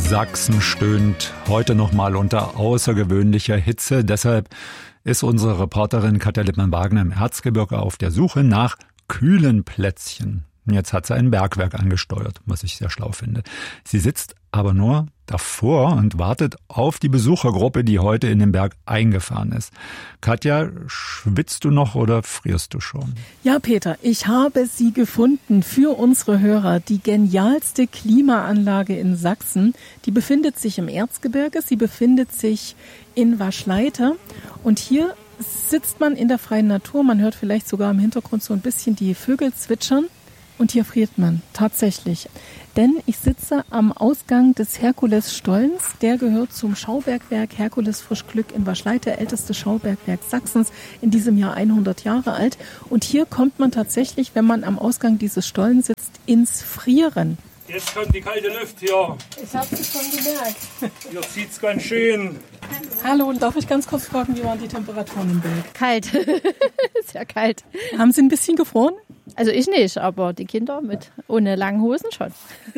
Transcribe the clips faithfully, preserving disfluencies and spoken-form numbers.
Sachsen stöhnt heute noch mal unter außergewöhnlicher Hitze. Deshalb ist unsere Reporterin Katja Lippmann-Wagner im Erzgebirge auf der Suche nach kühlen Plätzchen. Jetzt hat sie ein Bergwerk angesteuert, was ich sehr schlau finde. Sie sitzt aber nur davor und wartet auf die Besuchergruppe, die heute in den Berg eingefahren ist. Katja, schwitzt du noch oder frierst du schon? Ja, Peter, ich habe sie gefunden für unsere Hörer. Die genialste Klimaanlage in Sachsen. Die befindet sich im Erzgebirge. Sie befindet sich in Waschleiter. Und hier sitzt man in der freien Natur. Man hört vielleicht sogar im Hintergrund so ein bisschen die Vögel zwitschern. Und hier friert man tatsächlich. Denn ich sitze am Ausgang des Herkules-Stollens. Der gehört zum Schaubergwerk Herkules Frischglück in Waschleiter, ältestes Schaubergwerk Sachsens, in diesem Jahr hundert Jahre alt. Und hier kommt man tatsächlich, wenn man am Ausgang dieses Stollens sitzt, ins Frieren. Jetzt kommt die kalte Luft hier. Ich habe es schon gemerkt. Hier zieht's ganz schön. Hallo, und darf ich ganz kurz fragen, wie waren die Temperaturen im Berg? Kalt, sehr kalt. Haben Sie ein bisschen gefroren? Also ich nicht, aber die Kinder mit ohne langen Hosen schon.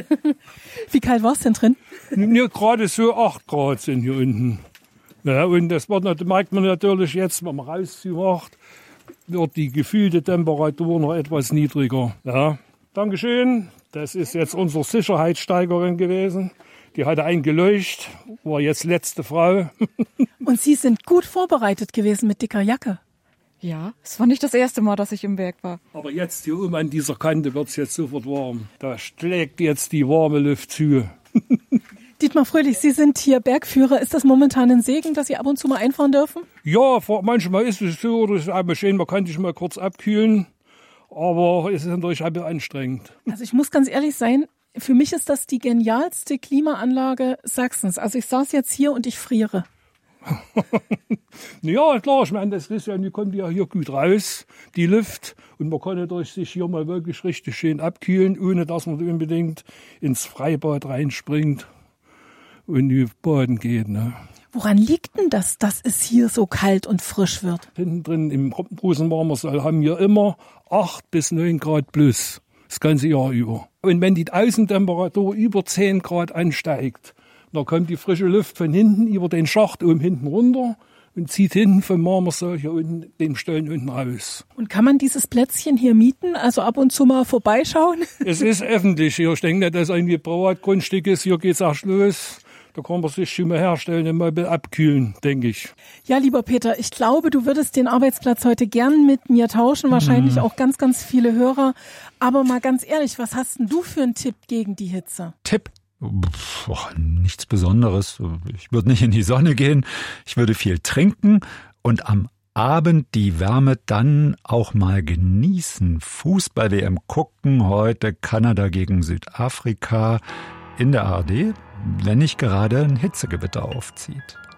Wie kalt war es denn drin? Mir gerade so acht Grad sind hier unten. Ja, und das wird, merkt man natürlich jetzt, wenn man rauszumacht, wird die gefühlte Temperatur noch etwas niedriger. Ja, Dankeschön. Das ist jetzt unsere Sicherheitssteigerin gewesen. Die hatte eingeleuchtet, war jetzt letzte Frau. Und Sie sind gut vorbereitet gewesen mit dicker Jacke. Ja, es war nicht das erste Mal, dass ich im Berg war. Aber jetzt hier oben an dieser Kante wird es jetzt sofort warm. Da schlägt jetzt die warme Luft zu. Dietmar Fröhlich, Sie sind hier Bergführer. Ist das momentan ein Segen, dass Sie ab und zu mal einfahren dürfen? Ja, manchmal ist es so, oder es ist einfach schön, man kann sich mal kurz abkühlen. Aber es ist natürlich ein bisschen anstrengend. Also ich muss ganz ehrlich sein, für mich ist das die genialste Klimaanlage Sachsens. Also ich saß jetzt hier und ich friere. Ja, klar, ich meine, das ist ja, die kommt ja hier gut raus, die Luft. Und man kann natürlich sich hier mal wirklich richtig schön abkühlen, ohne dass man unbedingt ins Freibad reinspringt und in baden geht. Ne? Woran liegt denn das, dass es hier so kalt und frisch wird? Hinten drin im großen Marmorsaal haben wir immer acht bis neun Grad plus, das ganze Jahr über. Und wenn die Außentemperatur über zehn Grad ansteigt, dann kommt die frische Luft von hinten über den Schacht oben hinten runter und zieht hinten vom Marmorsaal hier unten, dem Stollen unten raus. Und kann man dieses Plätzchen hier mieten, also ab und zu mal vorbeischauen? Es ist öffentlich hier. Ich denke nicht, dass es ein Privatgrundstück ist. Hier geht's erst los. Da kann man sich schon mal herstellen und mal abkühlen, denke ich. Ja, lieber Peter, ich glaube, du würdest den Arbeitsplatz heute gern mit mir tauschen. Wahrscheinlich mhm. auch ganz, ganz viele Hörer. Aber mal ganz ehrlich, was hast denn du für einen Tipp gegen die Hitze? Tipp? Puh, nichts Besonderes. Ich würde nicht in die Sonne gehen. Ich würde viel trinken und am Abend die Wärme dann auch mal genießen. Fußball-W M gucken heute, Kanada gegen Südafrika in der A R D, wenn nicht gerade ein Hitzegewitter aufzieht.